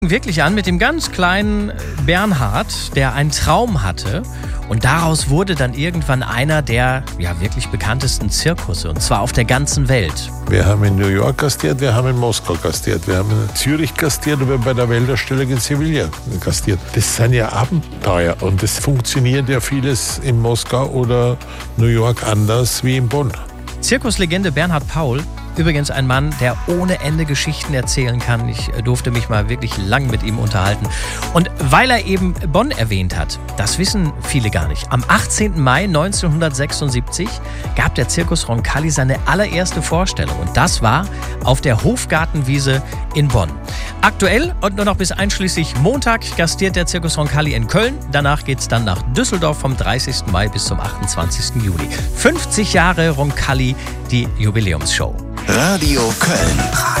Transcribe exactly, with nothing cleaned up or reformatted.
Wirklich an mit dem ganz kleinen Bernhard, der einen Traum hatte. Und daraus wurde dann irgendwann einer der ja, wirklich bekanntesten Zirkusse, und zwar auf der ganzen Welt. Wir haben in New York gastiert, wir haben in Moskau gastiert, wir haben in Zürich gastiert und wir haben bei der Weltausstellung in Sevilla gastiert. Das sind ja Abenteuer und es funktioniert ja vieles in Moskau oder New York anders wie in Bonn. Zirkuslegende Bernhard Paul, übrigens ein Mann, der ohne Ende Geschichten erzählen kann. Ich durfte mich mal wirklich lang mit ihm unterhalten. Und weil er eben Bonn erwähnt hat, das wissen viele gar nicht. Am achtzehnten Mai neunzehnhundertsechsundsiebzig gab der Zirkus Roncalli seine allererste Vorstellung. Und das war auf der Hofgartenwiese in Bonn. Aktuell und nur noch bis einschließlich Montag gastiert der Zirkus Roncalli in Köln. Danach geht es dann nach Düsseldorf vom dreißigsten Mai bis zum achtundzwanzigsten Juli. fünfzig Jahre Roncalli, die Jubiläumsshow. Radio Köln.